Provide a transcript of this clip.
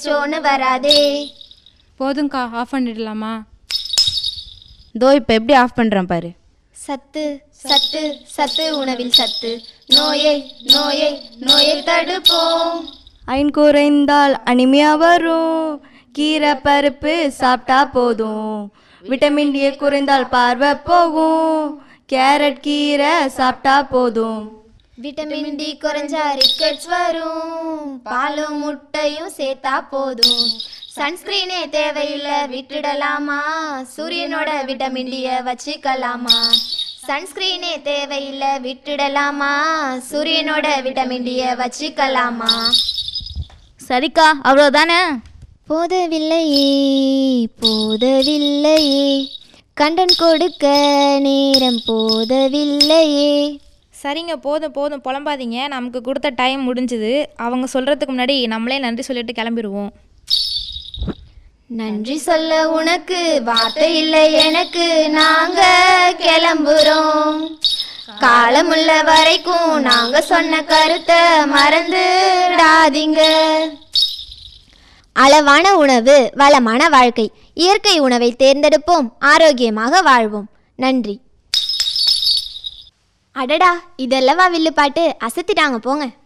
சோன்னு வராதே. போதும்க்கா, ஆஃப் பண்ணிடலாமா? தோ இப்போ எப்படி ஆஃப் பண்ணுறேன் பாரு. சத்து சத்து சத்து உணவில் சத்து, நோயை நோயை நோயை தடுப்போம். அயன் குறைந்தால் அனிமியா வரும், கீரை பருப்பு சாப்பிட்டா போதும். விட்டமின் டி குறைந்தால் பார்வை போகும், கேரட் கீரை சாப்பிட்டா போதும். விட்டமின் டி குறைஞ்சா ரிக்கெட்ஸ் வரும், பாலும் முட்டையும் சேர்த்தா போதும். சன்ஸ்கிரீனே தேவையில்லை விட்டுடலாமா, சூரியனோட விட்டமின் டியை வச்சுக்கலாமா. சன்ஸ்கிரீனே தேவையில்லை விட்டுடலாமா, சூரியனோட விட்டமின் டியை வச்சுக்கலாமா. சரிக்கா, அவ்வளோதானே? போதவில்லையே போதவில்லையே, கண்டன் கொடுக்க நேரம் போதவில்லையே. சரிங்க, போதும் போதும், புலம்பாதீங்க. நமக்கு கொடுத்த டைம் முடிஞ்சுது. அவங்க சொல்கிறதுக்கு முன்னாடி நம்மளே நன்றி சொல்லிட்டு கிளம்பிடுவோம். நன்றி சொல்ல உனக்கு வார்த்தை இல்லை எனக்கு, நாங்க கிளம்புறோம். காலமுள்ள வரைக்கும் நாங்க சொன்ன கருத்தை மறந்துடாதீங்க. அளவான உணவு வளமான வாழ்க்கை. இயற்கை உணவை தேர்ந்தெடுப்போம், ஆரோக்கியமாக வாழ்வோம். நன்றி. அடடா, இதெல்லவா வில்லுப்பாட்டு, அசத்திட்டாங்க போங்க.